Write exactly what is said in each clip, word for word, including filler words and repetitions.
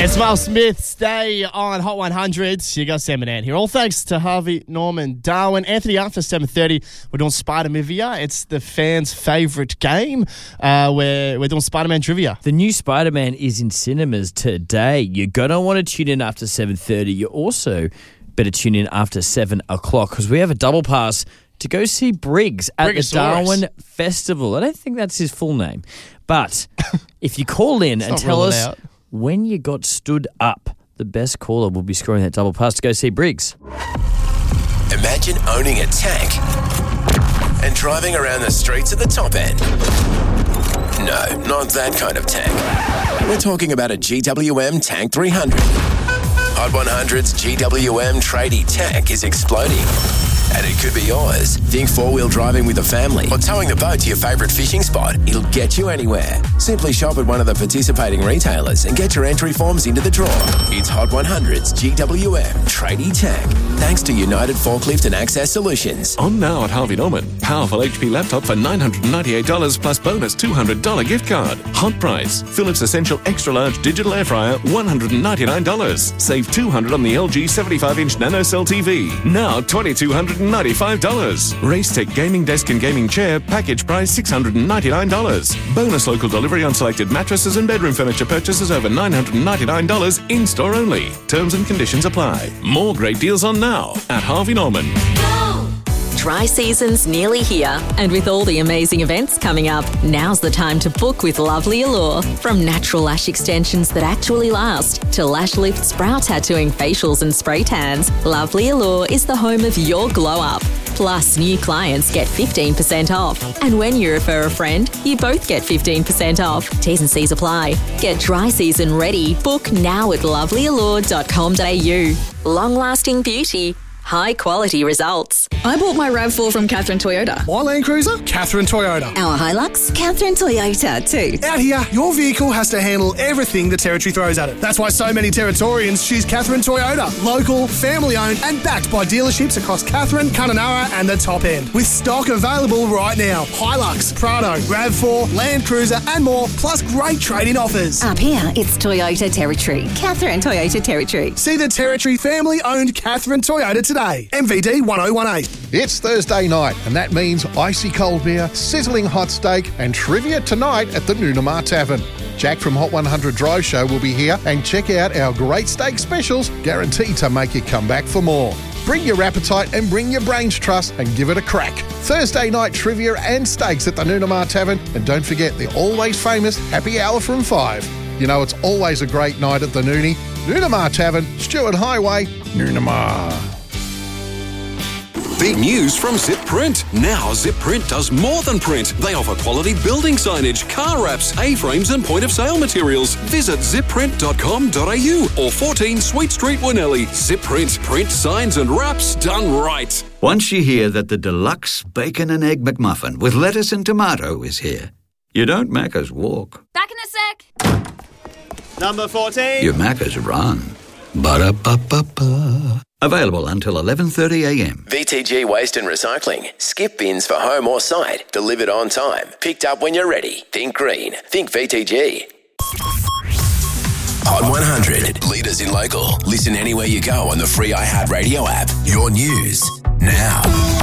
It's Miles Smith's day on Hot one hundred. You got Sam and Ann here. All thanks to Harvey Norman Darwin. Anthony, after seven thirty, we're doing Spider-Movia. It's the fans' favourite game. Uh, we're, we're doing Spider-Man trivia. The new Spider-Man is in cinemas today. You're going to want to tune in after seven thirty. You also better tune in after seven o'clock because we have a double pass to go see Briggs at the Darwin Festival. I don't think that's his full name. But if you call in and tell us out. when you got stood up, the best caller will be scoring that double pass to go see Briggs. Imagine owning a tank and driving around the streets at the top end. No, not that kind of tank. We're talking about a G W M Tank three hundred. Hot one hundred's G W M tradie tank is exploding. And it could be yours. Think four-wheel driving with a family or towing the boat to your favourite fishing spot. It'll get you anywhere. Simply shop at one of the participating retailers and get your entry forms into the draw. It's Hot one hundred's G W M Tradie Tank. Thanks to United Forklift and Access Solutions. On now at Harvey Norman. Powerful H P laptop for nine hundred ninety-eight dollars plus bonus two hundred dollars gift card. Hot price. Philips Essential Extra Large Digital Air Fryer, one hundred ninety-nine dollars. Save two hundred dollars on the L G seventy-five inch NanoCell T V. Now twenty-two hundred ninety-five dollars. Racetech Gaming Desk and Gaming Chair, package price six hundred ninety-nine dollars. Bonus local delivery on selected mattresses and bedroom furniture purchases over nine hundred ninety-nine dollars in-store only. Terms and conditions apply. More great deals on now at Harvey Norman. Dry season's nearly here, and with all the amazing events coming up, now's the time to book with Lovely Allure. From natural lash extensions that actually last to lash lifts, brow tattooing, facials and spray tans, Lovely Allure is the home of your glow up. Plus, new clients get fifteen percent off. And when you refer a friend, you both get fifteen percent off. T's and C's apply. Get dry season ready. Book now at lovely allure dot com dot a u. Long-lasting beauty. High quality results. I bought my RAV four from Catherine Toyota. My Land Cruiser? Catherine Toyota. Our Hilux? Catherine Toyota too. Out here, your vehicle has to handle everything the Territory throws at it. That's why so many Territorians choose Catherine Toyota. Local, family owned and backed by dealerships across Catherine, Kununurra and the top end. With stock available right now. Hilux, Prado, RAV four, Land Cruiser and more, plus great trade-in offers. Up here, it's Toyota Territory. Catherine Toyota Territory. See the Territory family owned Catherine Toyota today. M V D one oh one eight. It's Thursday night, and that means icy cold beer, sizzling hot steak, and trivia tonight at the Noonamar Tavern. Jack from Hot one hundred Drive Show will be here, and check out our great steak specials, guaranteed to make you come back for more. Bring your appetite and bring your brains trust and give it a crack. Thursday night trivia and steaks at the Noonamar Tavern, and don't forget the always famous happy hour from five. You know it's always a great night at the Noonie. Noonamar Tavern, Stewart Highway, Noonamar. Big news from Zip Print. Now Zip Print does more than print. They offer quality building signage, car wraps, A-frames and point-of-sale materials. Visit zip print dot com dot a u or fourteen Sweet Street, Winnelly. Zip Print. Print signs and wraps done right. Once you hear that the deluxe bacon and egg McMuffin with lettuce and tomato is here, you don't Macca's walk. Back in a sec. Number fourteen. You Macca's run. Ba-da-ba-ba-ba. Available until eleven thirty a m. V T G Waste and Recycling. Skip bins for home or site. Delivered on time. Picked up when you're ready. Think green. Think V T G. Hot one hundred. Leaders in local. Listen anywhere you go on the free iHeartRadio app. Your news now.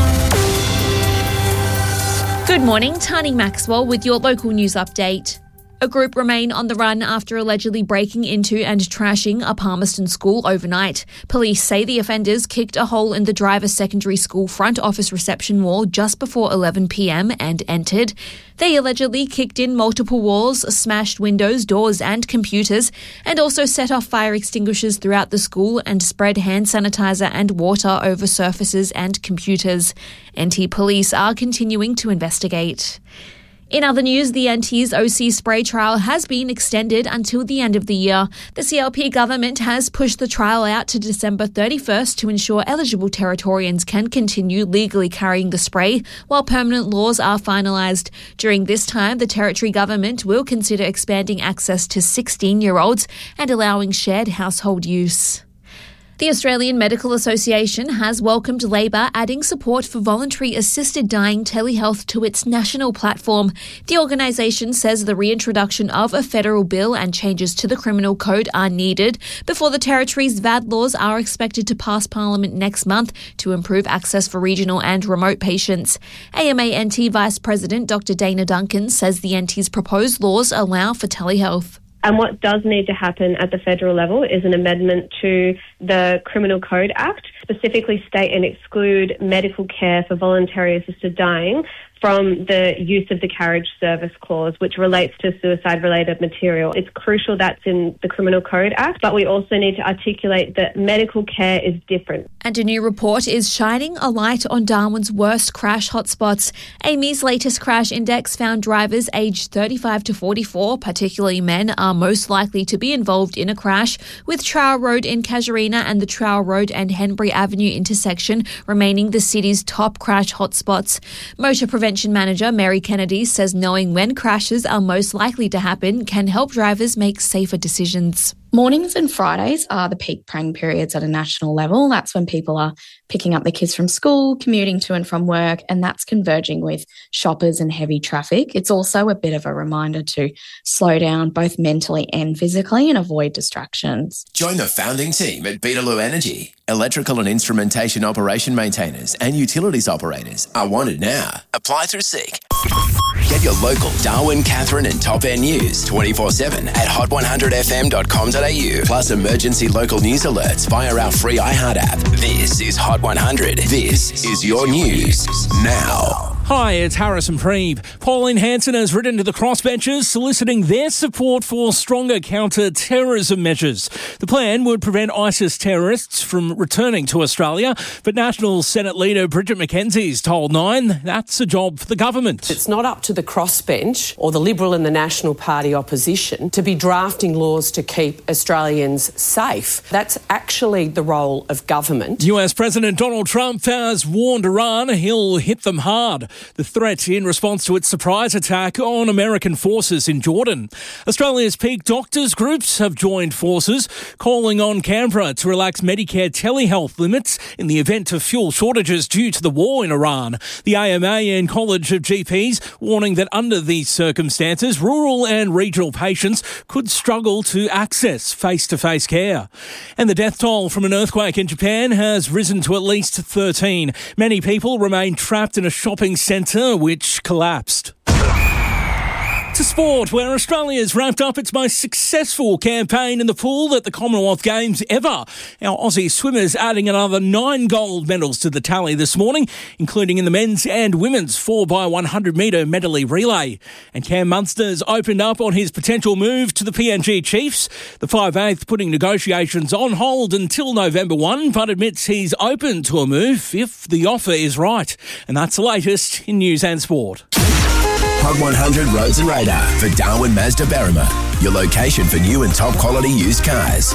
Good morning, Tani Maxwell with your local news update. A group remain on the run after allegedly breaking into and trashing a Palmerston school overnight. Police say the offenders kicked a hole in the Driver Secondary School front office reception wall just before eleven p m and entered. They allegedly kicked in multiple walls, smashed windows, doors and computers, and also set off fire extinguishers throughout the school and spread hand sanitizer and water over surfaces and computers. N T Police are continuing to investigate. In other news, the N T's O C spray trial has been extended until the end of the year. The C L P government has pushed the trial out to December thirty-first to ensure eligible Territorians can continue legally carrying the spray while permanent laws are finalised. During this time, the Territory government will consider expanding access to sixteen-year-olds and allowing shared household use. The Australian Medical Association has welcomed Labor adding support for voluntary assisted dying telehealth to its national platform. The organisation says the reintroduction of a federal bill and changes to the criminal code are needed before the territory's V A D laws are expected to pass Parliament next month to improve access for regional and remote patients. A M A N T Vice President Doctor Dana Duncan says the N T's proposed laws allow for telehealth. And what does need to happen at the federal level is an amendment to the Criminal Code Act, specifically state and exclude medical care for voluntary assisted dying from the use of the carriage service clause, which relates to suicide-related material. It's crucial that's in the Criminal Code Act, but we also need to articulate that medical care is different. And a new report is shining a light on Darwin's worst crash hotspots. A M E's latest crash index found drivers aged thirty-five to forty-four, particularly men, are most likely to be involved in a crash, with Trowell Road in Casuarina and the Trowell Road and Henbury Avenue intersection remaining the city's top crash hotspots. Motor Prevention Manager Mary Kennedy says knowing when crashes are most likely to happen can help drivers make safer decisions. Mornings and Fridays are the peak prang periods at a national level. That's when people are picking up their kids from school, commuting to and from work, and that's converging with shoppers and heavy traffic. It's also a bit of a reminder to slow down both mentally and physically and avoid distractions. Join the founding team at Beetaloo Energy. Electrical and instrumentation operation maintainers and utilities operators are wanted now. Apply through Seek. Get your local Darwin, Katherine and Top End news twenty-four seven at hot one hundred f m dot com dot a u. Plus emergency local news alerts via our free iHeart app. This is Hot one hundred. This is your news now. Hi, it's Harrison Preeve. Pauline Hanson has written to the crossbenchers soliciting their support for stronger counter-terrorism measures. The plan would prevent ISIS terrorists from returning to Australia, but National Senate leader Bridget McKenzie's told Nine that's a job for the government. It's not up to the crossbench or the Liberal and the National Party opposition to be drafting laws to keep Australians safe. That's actually the role of government. U S President Donald Trump has warned Iran he'll hit them hard. The threat in response to its surprise attack on American forces in Jordan. Australia's peak doctors groups have joined forces, calling on Canberra to relax Medicare telehealth limits in the event of fuel shortages due to the war in Iran. The A M A and College of G Ps warning that under these circumstances, rural and regional patients could struggle to access face-to-face care. And the death toll from an earthquake in Japan has risen to at least thirteen. Many people remain trapped in a shopping centre which collapsed. To sport, where Australia's wrapped up its most successful campaign in the pool at the Commonwealth Games ever. Our Aussie swimmers adding another nine gold medals to the tally this morning, including in the men's and women's four by one hundred metre medley relay. And Cam Munster's opened up on his potential move to the P N G Chiefs. The five eighth putting negotiations on hold until November first, but admits he's open to a move if the offer is right. And that's the latest in news and sport. Hot one hundred Roads and Radar for Darwin Mazda Berrima, your location for new and top quality used cars.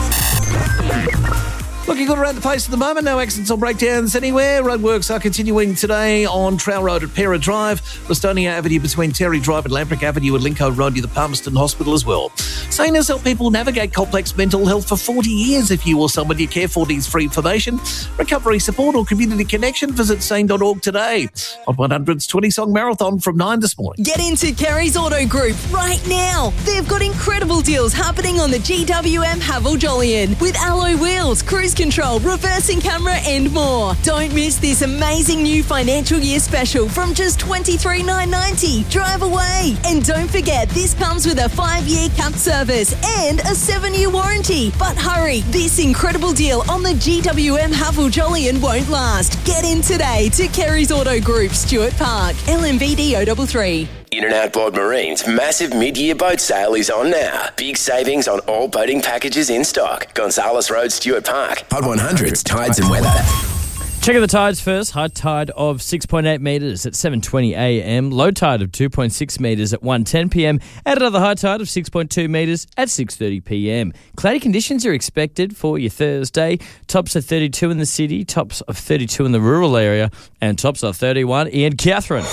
Looking good around the place at the moment. No accidents or breakdowns anywhere. Roadworks are continuing today on Trowell Road at Pera Drive, Westonia Avenue between Terry Drive and Lamprick Avenue, and Lincoln Road near the Palmerston Hospital as well. Sane has helped people navigate complex mental health for forty years. If you or someone you care for needs free information, recovery support or community connection, visit sane dot org today. On one hundred's twenty-song marathon from nine this morning. Get into Kerry's Auto Group right now. They've got incredible deals happening on the G W M Haval Jolyon with alloy wheels, cruise control, reversing camera and more. Don't miss this amazing new financial year special from just twenty-three thousand nine hundred ninety dollars. Drive away. And don't forget, this comes with a five-year capped service and a seven-year warranty. But hurry, this incredible deal on the G W M Haval Jolyon won't last. Get in today to Kerry's Auto Group, Stuart Park, L M V D O three three. In and Outboard Marine's massive mid-year boat sale is on now. Big savings on all boating packages in stock. Gonzales Road, Stuart Park. Hot one hundred's Tides and Weather. Check out the tides first. High tide of six point eight metres at seven twenty a m. Low tide of two point six metres at one ten p m. And another high tide of six point two metres at six thirty p m. Cloudy conditions are expected for your Thursday. Tops of thirty-two in the city, tops of thirty-two in the rural area, and tops of thirty-one in Katherine.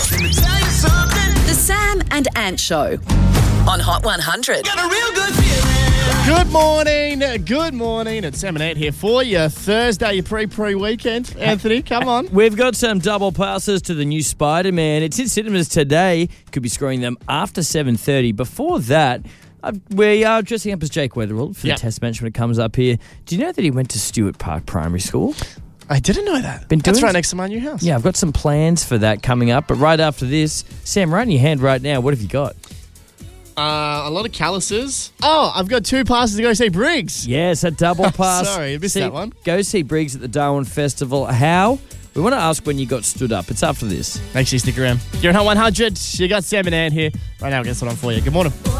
The Sam and Ant Show on Hot one hundred. Good Good morning, good morning. It's Sam and Ant here for you. Thursday, your pre-pre weekend. Anthony, come on. We've got some double passes to the new Spider-Man. It's in cinemas today. Could be screening them after seven thirty. Before that, uh, we are dressing up as Jake Weatherall for Yep. the test match when it comes up here. Do you know that he went to Stewart Park Primary School? I didn't know that. Been That's doing- right next to my new house. Yeah, I've got some plans for that coming up. But right after this, Sam, right in your hand right now, what have you got? Uh, a lot of calluses. Oh, I've got two passes to go see Briggs. Yes, a double pass. Sorry, I missed See- that one. Go see Briggs at the Darwin Festival. How? We want to ask when you got stood up. It's after this. Make sure you stick around. You're on Hot one hundred. You got Sam and Ant here. Right now, guess what I'm for you. Good morning.